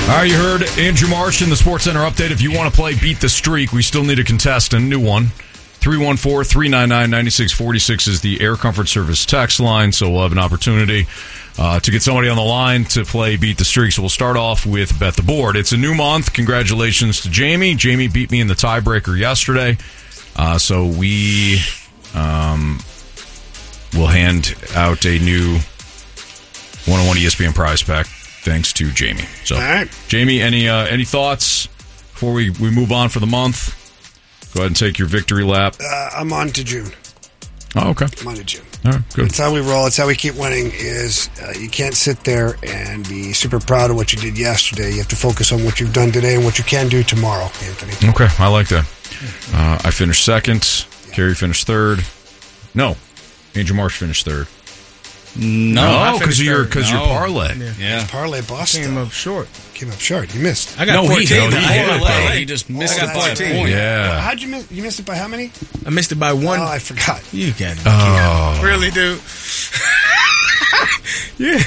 All right, you heard Andrew Marsh in the SportsCenter update. If you want to play Beat the Streak, we still need a contestant, new one. 314-399-9646 is the Air Comfort Service text line, so we'll have an opportunity to get somebody on the line to play Beat the Streak. So we'll start off with Bet the Board. It's a new month. Congratulations to Jamie. Jamie beat me in the tiebreaker yesterday, so we will hand out a new 101 ESPN prize pack. Thanks to Jamie. So, all right. Jamie, any thoughts before we move on for the month? Go ahead and take your victory lap. I'm on to June. Oh, okay. I'm on to June. All right, good. That's how we roll. That's how we keep winning. Is you can't sit there and be super proud of what you did yesterday. You have to focus on what you've done today and what you can do tomorrow, Anthony. Okay, I like that. I finished second. Carrie finished third. No, Andrew Marsh finished third. No, because your parlay. Yeah. Parlay bust. Came up short. You missed. I got 14. He just missed it by a point. Yeah. How'd you miss? You missed it by how many? I missed it by one. Oh, I forgot. You got it. Oh. Really, dude? Yeah.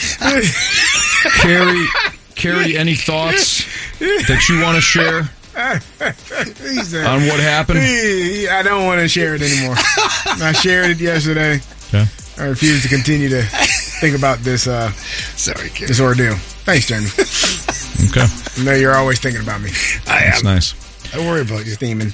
Carrie, any thoughts that you want to share on what happened? I don't want to share it anymore. I shared it yesterday. Okay. I refuse to continue to think about this. Sorry, Carrie. This ordeal. Thanks, Jeremy. Okay. I know you're always thinking about me. I am. That's nice. I worry about you. Steaming.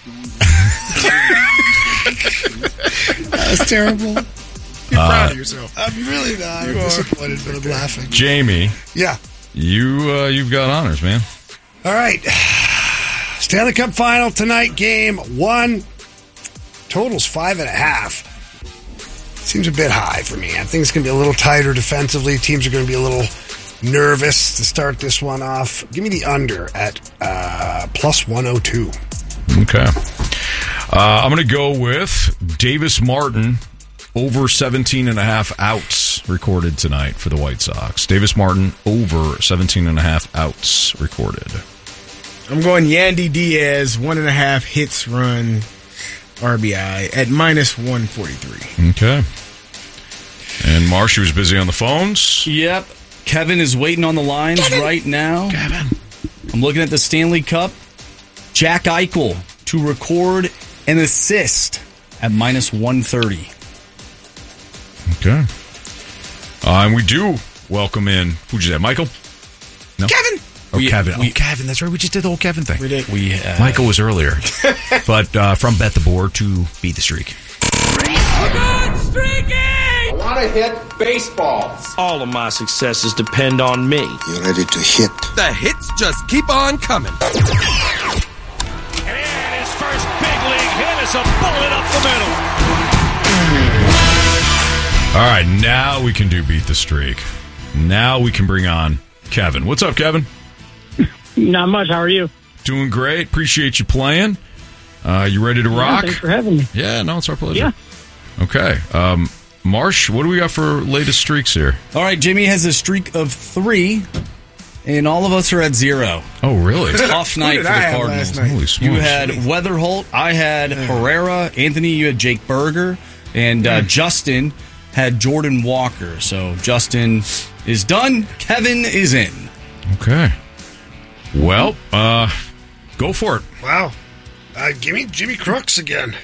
That was terrible. You're proud of yourself. I'm really not. I'm disappointed, but I'm laughing. Jamie. Yeah. You've got honors, man. All right. Stanley Cup Final tonight, game 1. Total's 5.5. Seems a bit high for me. I think it's going to be a little tighter defensively. Teams are going to be a little nervous to start this one off. Give me the under at plus 102. Okay. I'm going to go with Davis Martin over 17.5 outs recorded tonight for the White Sox. Davis Martin over 17.5 outs recorded. I'm going Yandy Diaz, 1.5 hits run RBI at minus 143. Okay. And Marsh was busy on the phones. Yep. Kevin is waiting on the lines right now. Kevin. I'm looking at the Stanley Cup. Jack Eichel to record an assist at minus 130. Okay. And we do welcome in, who'd you say, Michael? No? Kevin! Kevin. Kevin, that's right. We just did the whole Kevin thing. We did. Michael was earlier. But from Bet the Board to Beat the Streak. Good streaking! I want to hit baseballs. All of my successes depend on me. You ready to hit? The hits just keep on coming. And his first big league hit is a bullet up the middle. All right, now we can do Beat the Streak. Now we can bring on Kevin. What's up, Kevin? Not much. How are you? Doing great. Appreciate you playing. You ready to rock? Thanks for having me. Yeah, no, it's our pleasure. Yeah. Okay. Marsh, what do we got for latest streaks here? All right, Jimmy has a streak of 3, and all of us are at 0. Oh, really? Tough night for the Cardinals. Holy smokes. You had Weatherholt, I had Herrera, Anthony, you had Jake Berger, and Justin had Jordan Walker. So Justin is done. Kevin is in. Okay. Well, go for it. Wow. Give me Jimmy Crooks again.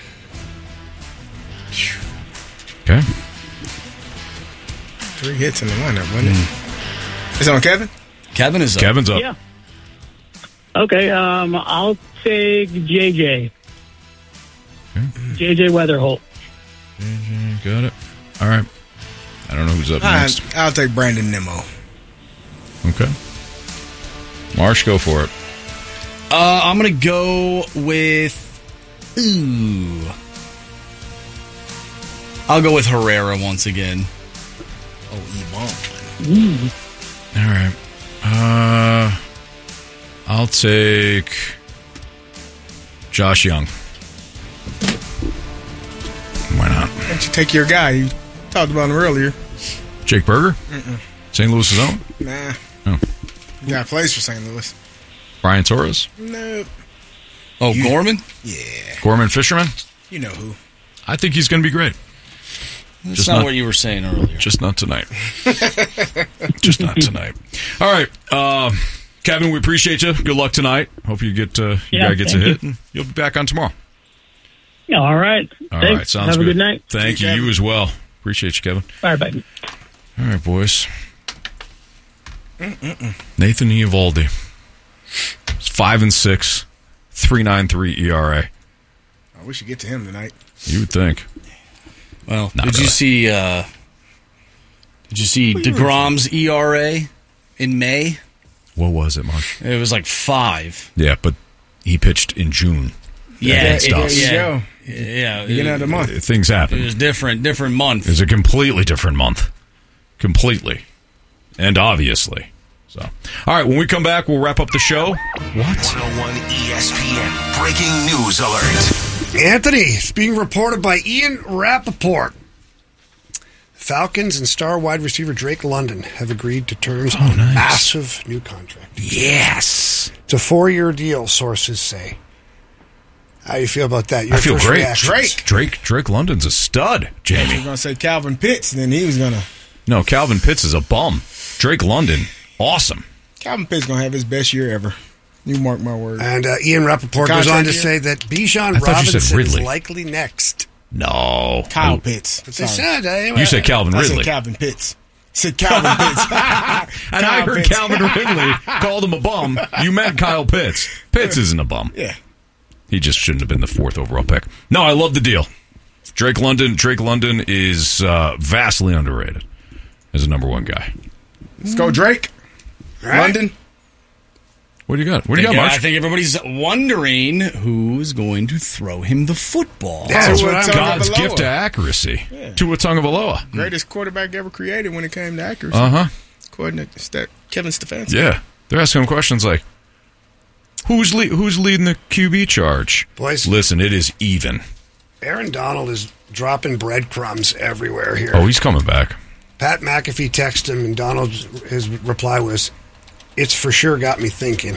Okay. 3 hits in the lineup, wasn't it? Is it on Kevin? Kevin is up. Kevin's up. Yeah. Okay, I'll take JJ. Okay. JJ Weatherholt. Got it. All right. I don't know who's up next. I'll take Brandon Nimmo. Okay. Marsh, go for it. I'm going to go with... I'll go with Herrera once again. Oh, All right. I'll take Josh Young. Why not? Why don't you take your guy? You talked about him earlier. Jake Berger? St. Louis's own? Nah. Oh. Yeah, plays for St. Louis. Brian Torres? No. Oh, Gorman? Yeah. Gorman Fisherman? You know who. I think he's going to be great. That's not what you were saying earlier. Just not tonight. Just not tonight. All right. Kevin, we appreciate you. Good luck tonight. Hope you get your guy gets a hit, and you'll be back on tomorrow. Yeah, all right. All Thanks. right, sounds Have good. a good night. Thank you. You as well. Appreciate you, Kevin. Bye, bye. All right, boys. Nathan Eovaldi. 5-6, 3.93 ERA. Oh, we should get to him tonight. You would think. Well, Not did really. you see DeGrom's ERA in May? What was it, Mark? It was like 5. Yeah, but he pitched in June. Yeah, Against us. There you go. Yeah, Beginning of the month. Things it happen. was different month. It's a completely different month. Completely. And obviously. So, all right, when we come back, we'll wrap up the show. What? 101 ESPN breaking news alert. Anthony, it's being reported by Ian Rappaport. Falcons and star wide receiver Drake London have agreed to terms on a massive new contract. Yes. It's a 4-year deal, sources say. How do you feel about that? Your I feel first great. reactions? Drake London's a stud, I was Jamie. going to say Calvin Pitts, then he was going to. No, Calvin Pitts is a bum. Drake London, awesome. Calvin Pitts going to have his best year ever. You mark my word. And Ian Rappaport goes on to say that Bijan thought you said Robinson is Ridley. likely next. No. Kyle Pitts. But they Sorry. said, You said Calvin I Ridley. said Calvin Pitts. Said Calvin Pitts. And I heard Pitts. Calvin Ridley called him a bum. You meant Kyle Pitts. Pitts isn't a bum. Yeah. He just shouldn't have been the 4th overall pick. No, I love the deal. Drake London is vastly underrated as a number 1 guy. Let's go, Drake. right. London. What do you got? What do you got, Marsh? I think everybody's wondering who's going to throw him the football. That's Tua what I'm God's Tagovailoa. gift to accuracy. Tua Tagovailoa. Greatest quarterback ever created when it came to accuracy. Uh-huh. According to Kevin Stefanski. Yeah. They're asking him questions like, who's leading the QB charge? Boys. Listen, it is even. Aaron Donald is dropping breadcrumbs everywhere here. Oh, he's coming back. Pat McAfee texted him, and Donald's his reply was, "It's for sure got me thinking."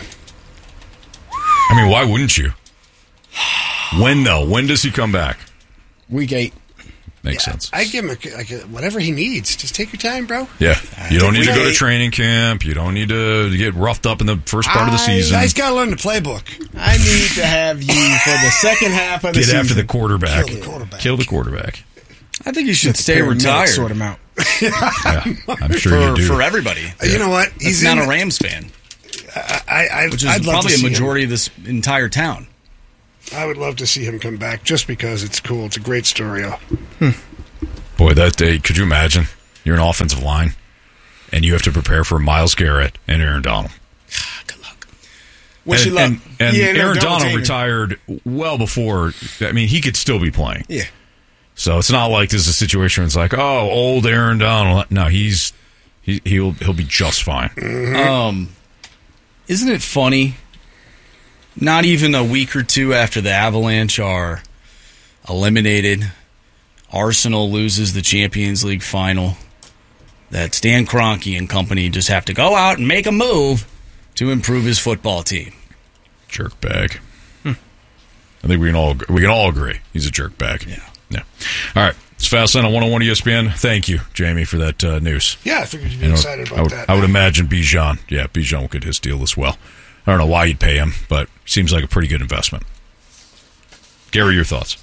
I mean, why wouldn't you? When, though? When does he come back? Week 8. Makes sense. I give him whatever he needs. Just take your time, bro. Yeah. You don't need to go to Wait. training camp. You don't need to get roughed up in the first part of the season. He's got to learn the playbook. I need to have you for the second half of the Get season. after the quarterback. Kill the quarterback. Kill the quarterback. I think he should stay Paramedics retired Sort him out. Yeah, I'm sure you do. for everybody. You know what? He's not a Rams fan, which is I'd love probably to a see majority of this entire town. I would love to see him come back just because it's cool. It's a great story. Boy, that day, could you imagine? You're an offensive line, and you have to prepare for Myles Garrett and Aaron Donald. Good luck. Wish you And, luck. and Yeah, no, Aaron double Donald teaming. retired well before. I mean, he could still be playing. Yeah. So it's not like this is a situation where it's like, oh, old Aaron Donald. No, he'll be just fine. Isn't it funny? Not even a week or two after the Avalanche are eliminated, Arsenal loses the Champions League final, that Stan Kroenke and company just have to go out and make a move to improve his football team. Jerk bag. I think we can all agree he's a jerk bag. Yeah. All right. It's Fast Lane on 101 ESPN. Thank you, Jamie, for that news. Yeah, I figured you'd be excited about that. I would imagine Bijan. Yeah, Bijan will get his deal as well. I don't know why you'd pay him, but seems like a pretty good investment. Gary, your thoughts?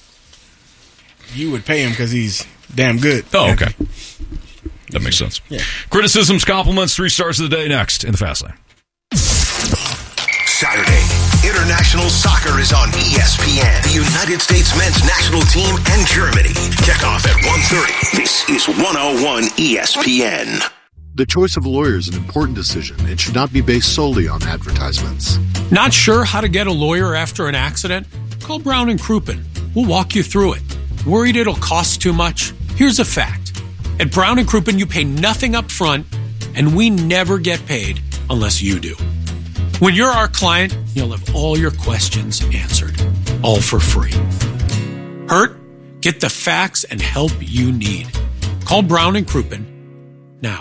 You would pay him because he's damn good. Oh, okay. That makes sense. Yeah. Criticisms, compliments, 3 stars of the day next in the Fast Lane. Saturday, international soccer is on ESPN. The United States men's national team and Germany. Kickoff at 1:30. This is 101 ESPN. The choice of a lawyer is an important decision. It should not be based solely on advertisements. Not sure how to get a lawyer after an accident? Call Brown & Crouppen. We'll walk you through it. Worried it'll cost too much? Here's a fact. At Brown & Crouppen, you pay nothing up front, and we never get paid unless you do. When you're our client, you'll have all your questions answered, all for free. Hurt? Get the facts and help you need. Call Brown & Crouppen now.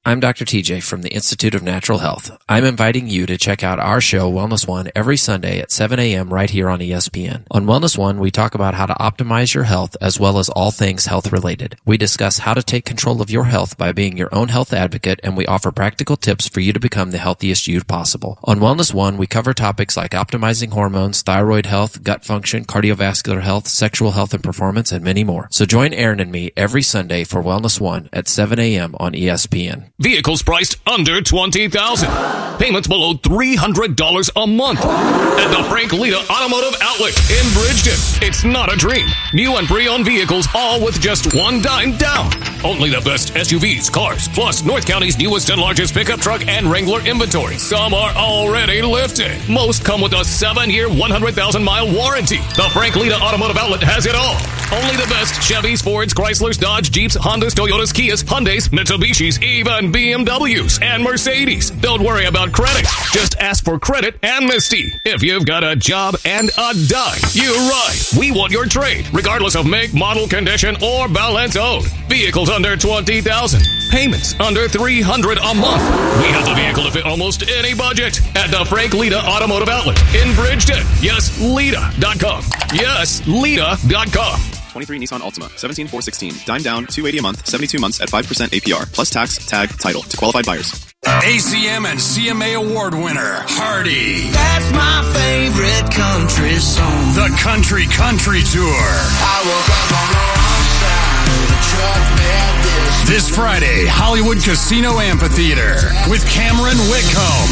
I'm Dr. TJ from the Institute of Natural Health. I'm inviting you to check out our show, Wellness One, every Sunday at 7 a.m. right here on ESPN. On Wellness One, we talk about how to optimize your health as well as all things health related. We discuss how to take control of your health by being your own health advocate, and we offer practical tips for you to become the healthiest you possible. On Wellness One, we cover topics like optimizing hormones, thyroid health, gut function, cardiovascular health, sexual health and performance, and many more. So join Aaron and me every Sunday for Wellness One at 7 a.m. on ESPN. Vehicles priced under $20,000. Payments below $300 a month. At the Frank Lita Automotive Outlet in Bridgeton. It's not a dream. New and pre-owned vehicles, all with just $1 down. Only the best SUVs, cars, plus North County's newest and largest pickup truck and Wrangler inventory. Some are already lifted. Most come with a 7-year, 100,000-mile warranty. The Frank Lita Automotive Outlet has it all. Only the best Chevys, Fords, Chryslers, Dodge, Jeeps, Hondas, Toyotas, Kias, Hyundais, Mitsubishis, even BMWs and Mercedes. Don't worry about credit. Just ask for credit amnesty. If you've got a job and a dime, you're right. We want your trade, regardless of make, model, condition, or balance owed. Vehicles under $20,000. Payments under $300 a month. We have the vehicle to fit almost any budget at the Frank Lita Automotive Outlet in Bridgeton. Yes, Lita.com. Yes, Lita.com. 23 Nissan Altima, 17,416. Dime down, $280 a month, 72 months at 5% APR, plus tax, tag, title to qualified buyers. ACM and CMA Award winner, Hardy. That's my favorite country song. The Country Tour. I woke up on the wrong side of the truck bed this Friday, Hollywood Casino Amphitheater with Cameron Whitcomb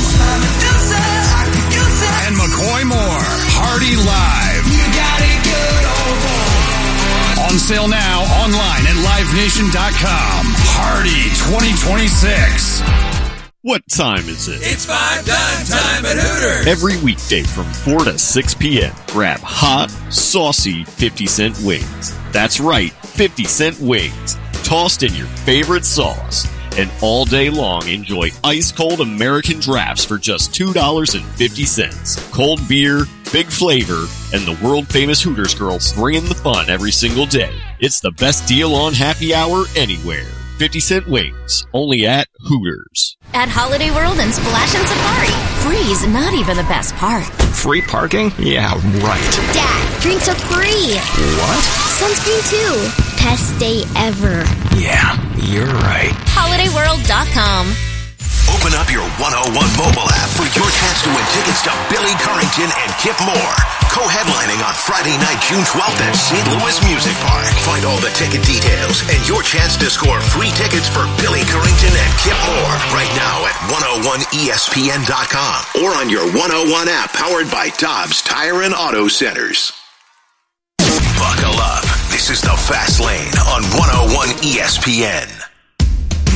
and McCoy Moore. Hardy Live. You got it good, old boy. On sale now, online at livenation.com. Hardy 2026. What time is it? It's 5 time at Hooters. Every weekday from 4 to 6 p.m. Grab hot, saucy 50-cent wings. That's right, 50-cent wings. Tossed in your favorite sauce. And all day long, enjoy ice-cold American drafts for just $2.50. Cold beer, big flavor, and the world-famous Hooters girls bringing the fun every single day. It's the best deal on happy hour anywhere. 50-cent wings, only at Hooters. At Holiday World and Splash and Safari, free is not even the best part. Free parking? Yeah, right. Dad, drinks are free. What? Sunscreen too. Best day ever. Yeah, you're right. HolidayWorld.com. Open up your 101 mobile app for your chance to win tickets to Billy Currington and Kip Moore. Co-headlining on Friday night, June 12th at St. Louis Music Park. Find all the ticket details and your chance to score free tickets for Billy Currington and Kip Moore right now at 101ESPN.com or on your 101 app powered by Dobbs Tire and Auto Centers. Buckle up. This is the Fast Lane on 101 ESPN.